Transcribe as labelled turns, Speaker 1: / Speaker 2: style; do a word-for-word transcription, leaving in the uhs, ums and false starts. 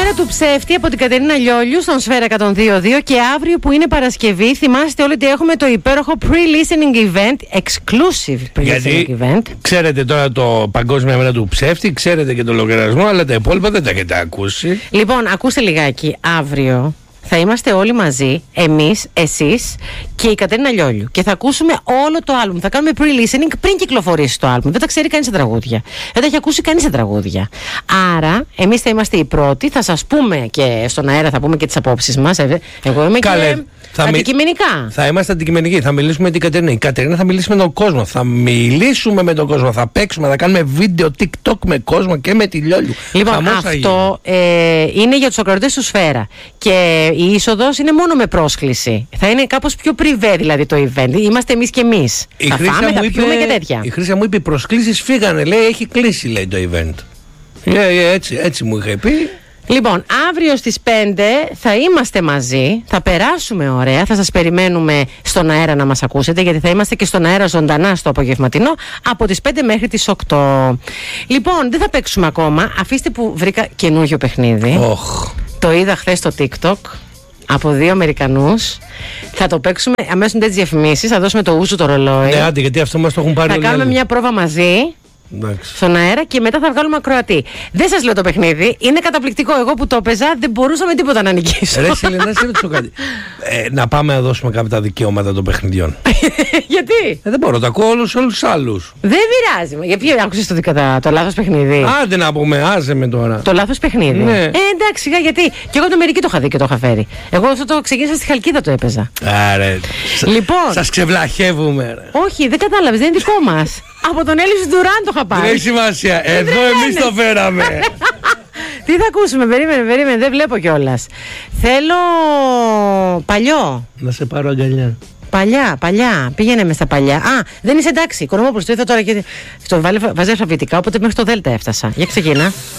Speaker 1: μέρα του ψεύτη από την Κατερίνα Λιόλιου στον Σφαίρα εκατόν δύο κόμμα δύο. Και αύριο που είναι Παρασκευή, θυμάστε όλοι ότι έχουμε το υπέροχο pre-listening event, exclusive pre-listening
Speaker 2: Γιατί,
Speaker 1: event.
Speaker 2: Ξέρετε τώρα το Παγκόσμια Μέρα του Ψεύτη, ξέρετε και το λογαριασμό, αλλά τα υπόλοιπα δεν τα έχετε ακούσει.
Speaker 1: Λοιπόν, ακούστε λιγάκι. Αύριο θα είμαστε όλοι μαζί, εμείς, εσείς και η Κατερίνα Λιόλιου. Και θα ακούσουμε όλο το άλμπουμ. Θα κάνουμε pre-listening πριν κυκλοφορήσει το άλμπουμ. Δεν τα ξέρει κανείς σε τραγούδια. Δεν τα έχει ακούσει κανείς σε τραγούδια. Άρα, εμείς θα είμαστε οι πρώτοι. Θα σας πούμε και στον αέρα, θα πούμε και τις απόψεις μας. Εγώ είμαι Καλέ, και θα αντικειμενικά.
Speaker 2: Μι... Θα είμαστε αντικειμενικοί. Θα μιλήσουμε με την Κατερίνα. Η Κατερίνα θα μιλήσει με τον κόσμο. Θα μιλήσουμε με τον κόσμο. Θα παίξουμε, θα κάνουμε βίντεο TikTok με κόσμο και με τη Λιόλιου.
Speaker 1: Λοιπόν, Χαμός αυτό ε, είναι για τους ακροατές του Σφαίρα. Και η είσοδος είναι μόνο με πρόσκληση. Θα είναι κάπως πιο πριβέ δηλαδή το event. Είμαστε εμείς και εμείς.
Speaker 2: Η
Speaker 1: θα
Speaker 2: Χρύσα
Speaker 1: φάμε, θα
Speaker 2: είπε,
Speaker 1: πιούμε και τέτοια.
Speaker 2: Η Χρύσα μου είπε: οι προσκλήσεις φύγανε. Λέει: έχει κλείσει, λέει, το event. Yeah, yeah, έτσι, έτσι μου είχε πει.
Speaker 1: Λοιπόν, αύριο στις πέντε θα είμαστε μαζί, θα περάσουμε ωραία, θα σας περιμένουμε στον αέρα να μας ακούσετε, γιατί θα είμαστε και στον αέρα ζωντανά στο απογευματινό από τις πέντε μέχρι τις οκτώ. Λοιπόν, δεν θα παίξουμε ακόμα, αφήστε που βρήκα καινούργιο παιχνίδι.
Speaker 2: Oh.
Speaker 1: Το είδα χθες στο TikTok από δύο Αμερικανούς. Θα το παίξουμε αμέσως μετά τις διαφημίσεις, θα δώσουμε το ούζο το ρολόι.
Speaker 2: Ναι, άντε, γιατί αυτό μας το έχουν πάρει.
Speaker 1: Θα κάνουμε μια πρόβα μαζί.
Speaker 2: Εντάξει.
Speaker 1: Στον αέρα και μετά θα βγάλουμε ακροατή. Δεν σας λέω το παιχνίδι, είναι καταπληκτικό. Εγώ που το έπαιζα δεν μπορούσα με τίποτα να νικήσω.
Speaker 2: Ρε Σελένα, σε ρωτήσω κάτι. Ε, να πάμε να δώσουμε κάποια δικαιώματα των παιχνιδιών.
Speaker 1: Γιατί?
Speaker 2: Ε, δεν μπορώ, τα ακούω όλους τους άλλους.
Speaker 1: Δεν πειράζει. Για ποιο άκουσες το, το, το λάθος παιχνίδι?
Speaker 2: Άντε να πούμε, άσε με τώρα.
Speaker 1: Το λάθος παιχνίδι.
Speaker 2: Ναι.
Speaker 1: Ε, εντάξει, γιατί. Και εγώ το Αμερική το είχα δει και το είχα φέρει. Εγώ αυτό το ξεκίνησα στη Χαλκίδα το έπαιζα.
Speaker 2: Άρε.
Speaker 1: Λοιπόν.
Speaker 2: Σας ξεβλαχεύουμε. Ρε.
Speaker 1: Όχι, δεν κατάλαβες, δεν είναι δικό μας. Από τον Έλλης Ντουράν το είχα πάρει.
Speaker 2: Δεν έχει σημασία. Εδώ εμείς το φέραμε.
Speaker 1: Τι θα ακούσουμε, περίμενε, περίμενε, δεν βλέπω κιόλας. Θέλω παλιό.
Speaker 2: Να σε πάρω αγκαλιά.
Speaker 1: Παλιά, παλιά. Πήγαινε με στα παλιά. Α, δεν είσαι εντάξει. Οικονομόπουλος, το είδα τώρα και. Το βάζει αλφαβητικά, οπότε μέχρι το Δέλτα έφτασα. Για ξεκινά.